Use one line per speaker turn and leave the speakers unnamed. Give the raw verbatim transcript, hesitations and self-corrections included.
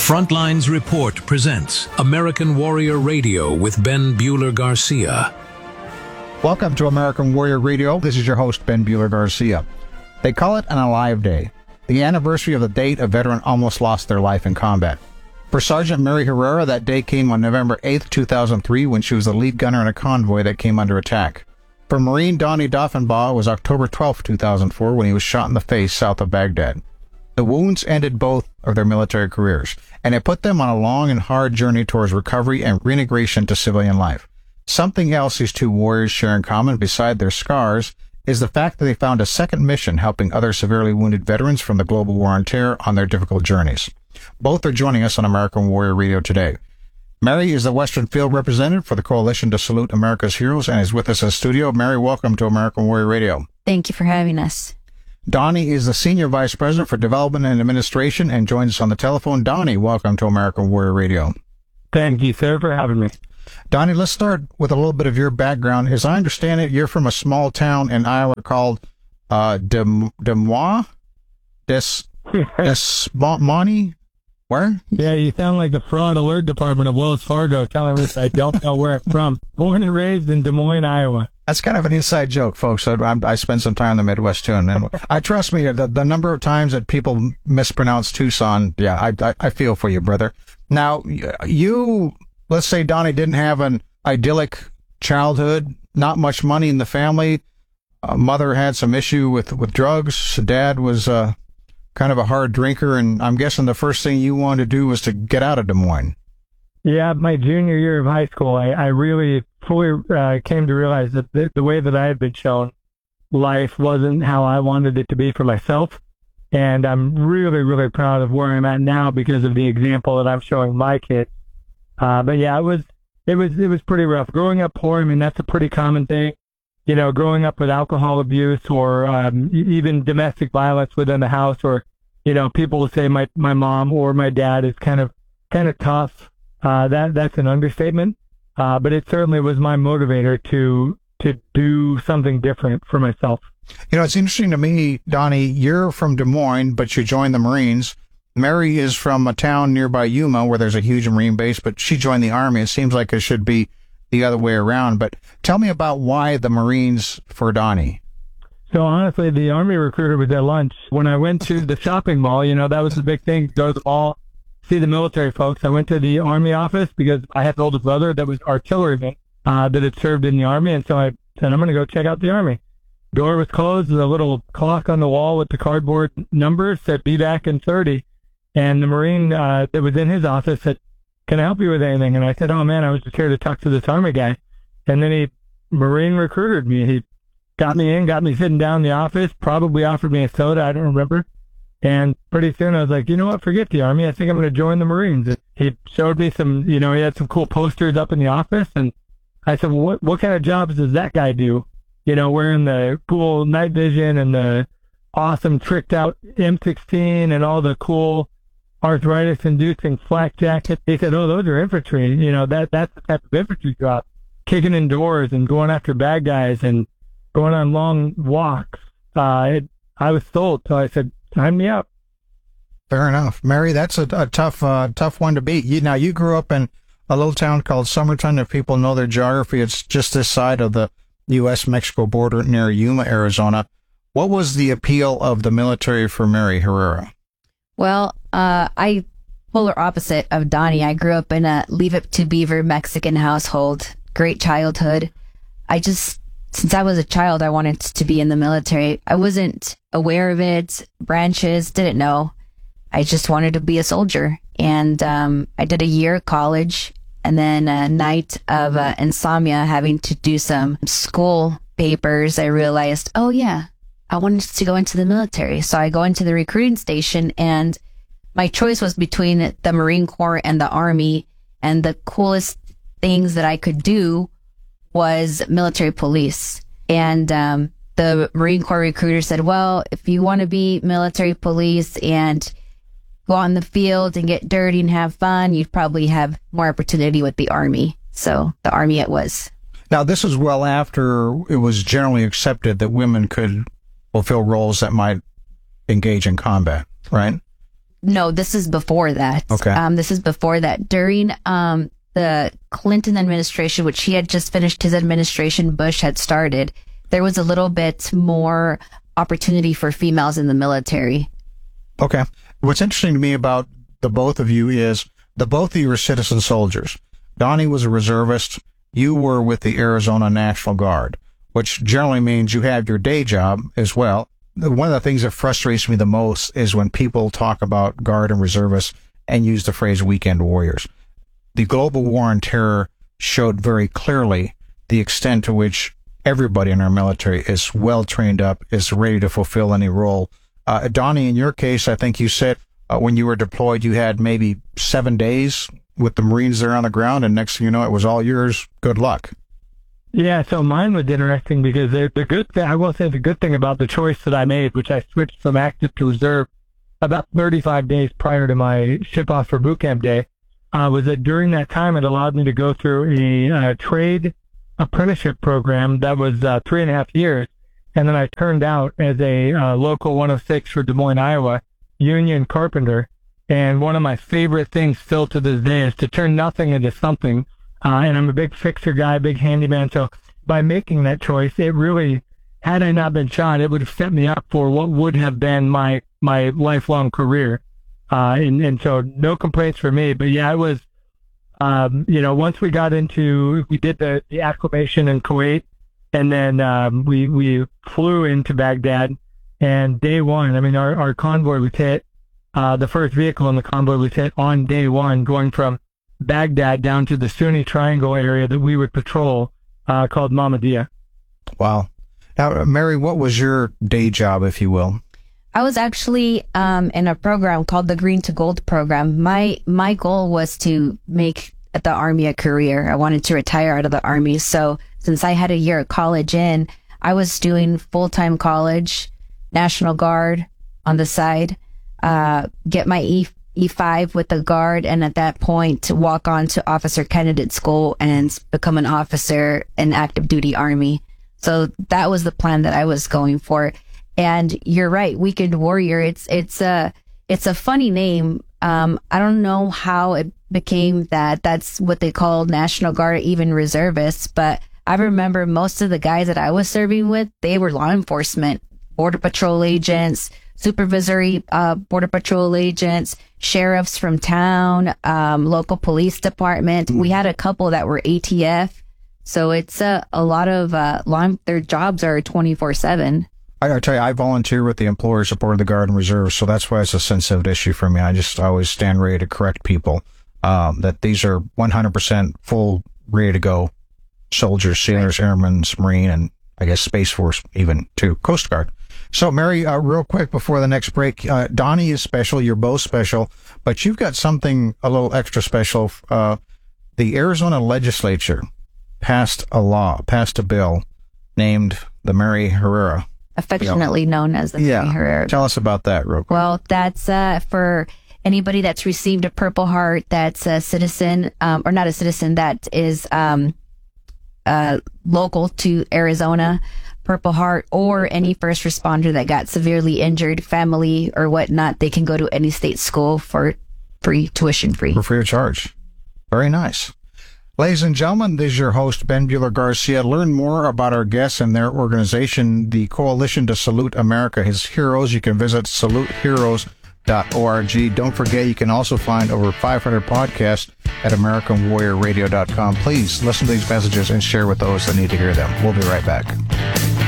Frontlines Report presents American Warrior Radio with Ben Bueller Garcia.
Welcome to American Warrior Radio. This is your host, Ben Bueller Garcia. They call it an Alive Day, the anniversary of the date a veteran almost lost their life in combat. For Sergeant Mary Herrera, that day came on November eighth, two thousand three, when she was the lead gunner in a convoy that came under attack. For Marine Donnie Doffenbaugh, it was October twelfth, two thousand four, when he was shot in the face south of Baghdad. The wounds ended both of their military careers, and it put them on a long and hard journey towards recovery and reintegration to civilian life. Something else these two warriors share in common beside their scars is the fact that they found a second mission helping other severely wounded veterans from the global war on terror on their difficult journeys. Both are joining us on American Warrior Radio today. Mary is the Western Field Representative for the Coalition to Salute America's Heroes and is with us in studio. Mary, welcome to American Warrior Radio.
Thank you for having us.
Donnie is the Senior Vice President for Development and Administration and joins us on the telephone. Donnie, welcome to American Warrior Radio.
Thank you, sir, for having me.
Donnie, let's start with a little bit of your background. As I understand it, you're from a small town in Iowa called uh, Des, Des Moines? Des, Des Moines? Where?
Yeah, you sound like the fraud alert department of Wells Fargo telling us I don't know where I'm from. Born and raised in Des Moines, Iowa.
That's kind of an inside joke, folks. I, I spent some time in the Midwest, too. And, and I trust me, the, the number of times that people mispronounce Tucson, yeah, I, I, I feel for you, brother. Now, you, let's say Donnie didn't have an idyllic childhood, not much money in the family. Uh, mother had some issue with, with drugs. Dad was uh, kind of a hard drinker. And I'm guessing the first thing you wanted to do was to get out of Des Moines.
Yeah, my junior year of high school, I, I really fully uh, came to realize that the, the way that I had been shown life wasn't how I wanted it to be for myself. And I'm really, really proud of where I'm at now because of the example that I'm showing my kids. Uh, but yeah, it was, it was, it was pretty rough. Growing up poor, I mean, that's a pretty common thing. You know, growing up with alcohol abuse or um, even domestic violence within the house, or, you know, people will say my, my mom or my dad is kind of, kind of tough. Uh, that, that's an understatement. Uh, but it certainly was my motivator to, to do something different for myself.
You know, it's interesting to me, Donnie, you're from Des Moines, but you joined the Marines. Mary is from a town nearby Yuma where there's a huge Marine base, but she joined the Army. It seems like it should be the other way around. But tell me about why the Marines for Donnie.
So honestly, the Army recruiter was at lunch. When I went to the shopping mall, you know, that was the big thing. Go to the mall, see the military folks. I went to the Army office because I had an older brother that was artilleryman uh, that had served in the Army. And so I said, I'm going to go check out the Army. Door was closed. There's a little clock on the wall with the cardboard numbers said, be back in thirty. And the Marine uh, that was in his office said, can I help you with anything? And I said, oh, man, I was just here to talk to this Army guy. And then he Marine recruited me. He got me in, got me sitting down in the office, probably offered me a soda. I don't remember. And pretty soon I was like, you know what, forget the Army. I think I'm going to join the Marines. He showed me some, you know, he had some cool posters up in the office. And I said, well, what, what kind of jobs does that guy do? You know, wearing the cool night vision and the awesome tricked out M sixteen and all the cool arthritis inducing flak jackets. He said, oh, those are infantry. You know, that that's the type of infantry job. Kicking in doors and going after bad guys and going on long walks. Uh, it, I was sold. So I said, sign me up.
Fair enough. Mary, that's a, a tough uh, tough one to beat. You, now, you grew up in a little town called Somerton. If people know their geography, it's just this side of the U S Mexico border near Yuma, Arizona. What was the appeal of the military for Mary Herrera?
Well, uh, I, polar opposite of Donnie, I grew up in a Leave It to Beaver Mexican household. Great childhood. I just, since I was a child, I wanted to be in the military. I wasn't aware of it, branches, didn't know. I just wanted to be a soldier. And um, I did a year of college and then a night of uh, insomnia, having to do some school papers. I realized, oh yeah, I wanted to go into the military. So I go into the recruiting station, and my choice was between the Marine Corps and the Army. And the coolest things that I could do was military police. And um, the Marine Corps recruiter said, well, if you want to be military police and go on the field and get dirty and have fun, you'd probably have more opportunity with the Army. So the Army it was.
Now, this was well after it was generally accepted that women could fulfill roles that might engage in combat, right?
no, this is before that.
Okay.
Um, this is before that. During um, the Clinton administration, which he had just finished his administration, Bush had started, there was a little bit more opportunity for females in the military.
Okay. What's interesting to me about the both of you is the both of you are citizen soldiers. Donnie was a reservist. You were with the Arizona National Guard, which generally means you have your day job as well. One of the things that frustrates me the most is when people talk about Guard and reservists and use the phrase weekend warriors. The global war on terror showed very clearly the extent to which everybody in our military is well trained up, is ready to fulfill any role. Uh, Donnie, in your case, I think you said uh, when you were deployed, you had maybe seven days with the Marines there on the ground, and next thing you know, it was all yours. Good luck.
Yeah, so mine was interesting because the, the good thing, I will say the good thing about the choice that I made, which I switched from active to reserve about thirty-five days prior to my ship off for boot camp day, uh, was that during that time, it allowed me to go through a uh, trade apprenticeship program that was uh, three and a half years. And then I turned out as a uh, local one oh six for Des Moines, Iowa, union carpenter. And one of my favorite things still to this day is to turn nothing into something. Uh, and I'm a big fixer guy, big handyman. So by making that choice, it really, had I not been shot, it would have set me up for what would have been my, my lifelong career. Uh, and, and so no complaints for me. But yeah, it was, um, you know, once we got into, we did the, the acclimation in Kuwait. And then um, we we flew into Baghdad, and day one, I mean, our, our convoy was hit. Uh, the first vehicle in the convoy was hit on day one, going from Baghdad down to the Sunni Triangle area that we would patrol, uh, called Mahmudiyah.
Wow. Now, Mary, what was your day job, if you will?
I was actually um, in a program called the Green to Gold program. My my goal was to make the Army a career. I wanted to retire out of the Army, so since I had a year of college in, I was doing full-time college, National Guard on the side, uh, get my E, E5 with the Guard, and at that point to walk on to officer candidate school and become an officer in active duty Army. So that was the plan that I was going for. And you're right, Weekend Warrior, it's, it's a, it's a funny name. Um, I don't know how it became that. That's what they call National Guard, even reservists, but I remember most of the guys that I was serving with, they were law enforcement, Border Patrol agents, supervisory uh, Border Patrol agents, sheriffs from town, um, local police department. We had a couple that were A T F. So it's uh, a lot of uh, law, their jobs are twenty-four seven.
I, I tell you, I volunteer with the Employer Support of the Guard and Reserve, so that's why it's a sensitive issue for me. I just always stand ready to correct people um, that these are one hundred percent full, ready to go soldiers, sailors, airmen, Marine, and I guess Space Force even too, Coast Guard. So, Mary, uh, real quick before the next break, uh, Donnie is special. You're both special, but you've got something a little extra special. Uh, the Arizona legislature passed a law, passed a bill named the Mary Herrera.
Affectionately known as the
Yeah.
Mary Herrera.
Tell us about that real quick.
Well, that's uh, for anybody that's received a Purple Heart, that's a citizen, um, or not a citizen, that is um, uh, local to Arizona, Purple Heart, or any first responder that got severely injured, family or whatnot. They can go to any state school for free, tuition free.
For free of charge. Very nice. Ladies and gentlemen, this is your host, Ben Bueller Garcia. Learn more about our guests and their organization, the Coalition to Salute America, his heroes. You can visit salute heroes dot org. Don't forget, you can also find over five hundred podcasts at American Warrior Radio dot com. Please listen to these messages and share with those that need to hear them. We'll be right back.